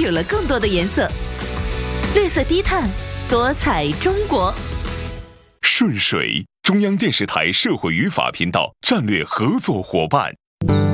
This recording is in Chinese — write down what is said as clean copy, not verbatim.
有了更多的颜色。绿色低碳，多彩中国。 顺水，中央电视台社会语法频道战略合作伙伴。